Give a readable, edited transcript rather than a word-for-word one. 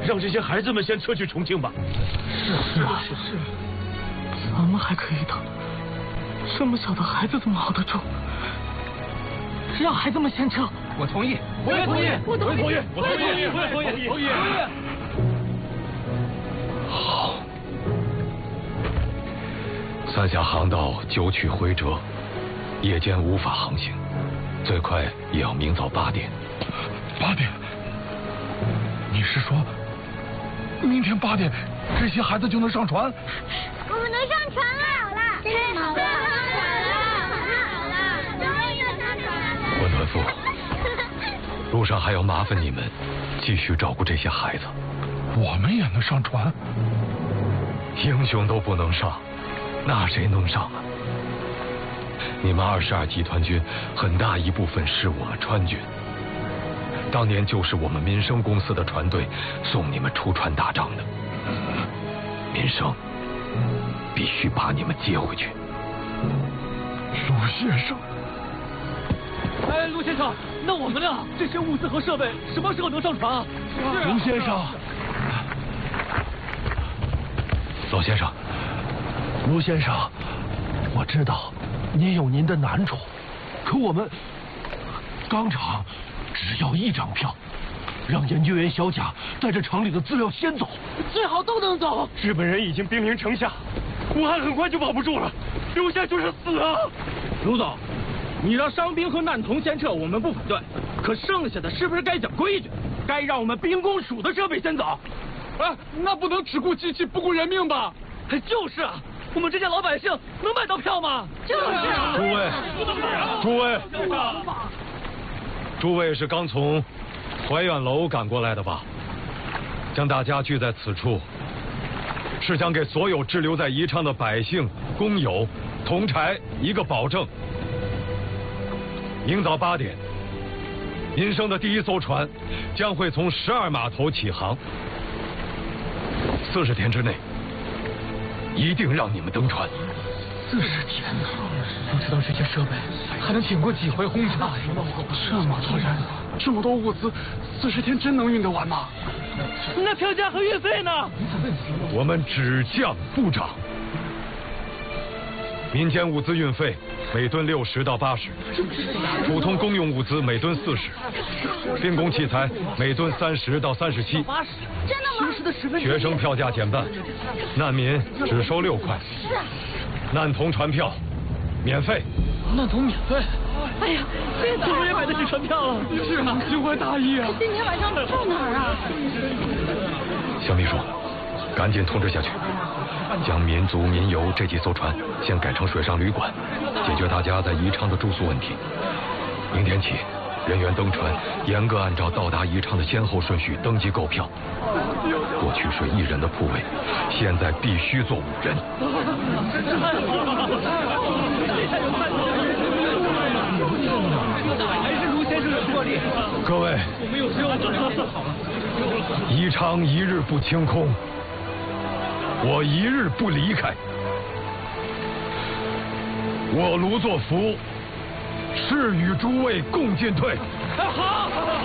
让这些孩子们先撤去重庆吧。 是啊，咱们还可以等。这么小的孩子怎么熬得住？让孩子们先撤。 我同意， 我也同意，我同意，我也同意。 好，三峡航道九曲回折，夜间无法航行，最快也要明早8点。 8点？你是说明天8点这些孩子就能上船？ 我们能上船了！真的吗？ 温团夫，路上还要麻烦你们继续照顾这些孩子。 我们也能上船？ 英雄都不能上，那谁能上啊？你们22集团军很大一部分是我们川军，当年就是我们民生公司的船队送你们出船打仗的。民生必须把你们接回去。 陆先生。 哎，陆先生，那我们呢？这些物资和设备什么时候能上船啊？ 卢先生， 老先生， 卢先生，我知道您有您的难处，可我们钢厂只要1张票，让研究员小贾带着厂里的资料先走， 最好都能走。日本人已经兵临城下，武汉很快就保不住了，留下就是死啊！卢总，你让伤兵和难童先撤，我们不反对，可剩下的是不是该讲规矩？该让我们兵工署的设备先走？那不能只顾机器不顾人命吧？就是啊，我们这些老百姓能买到票吗？就是啊。 诸位是刚从怀远楼赶过来的吧？将大家聚在此处，是想给所有滞留在宜昌的百姓、工友、同柴一个保证：明早8点，民生的第1艘船将会从12码头起航，40天之内一定让你们登船。 40天呢？不知道这些设备还能挺过几回轰炸？这么多人，这么多物资，40天真能运得完吗？ 那票价和运费呢？ 我们只降不涨。民间物资运费每吨60到80，普通公用物资每吨40，兵工器材每吨30到37。 真的吗？ 学生票价减半，难民只收6块。 是啊。 难童船票免费。 难童免费？ 哎呀， 我们也买得起船票了。 是啊，心怀大义啊。 今天晚上住哪儿啊？ 小秘书，赶紧通知下去，将民族民游这几艘船先改成水上旅馆，解决大家在宜昌的住宿问题。明天起，人员登船严格按照到达宜昌的先后顺序登记购票。过去是1人的铺位，现在必须坐5人。 还是卢先生的魄力。 各位， 我们有希望的。 宜昌一日不清空，我一日不离开。我卢作孚誓与诸位共进退。 好。